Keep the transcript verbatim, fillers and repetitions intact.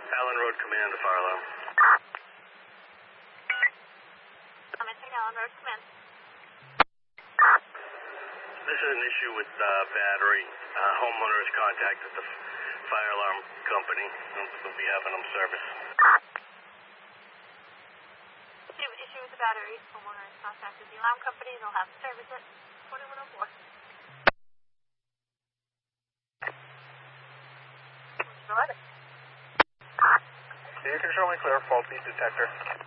Allen Road Command, the fire alarm. I'm entering Allen Road Command. This is an issue with uh, battery. Uh, homeowner has contacted the fire alarm company. They'll be having them service. Issue with the battery. Homeowner has contacted the alarm company. They'll have to service it. twenty-one oh four. You can show me clear fault piece detector.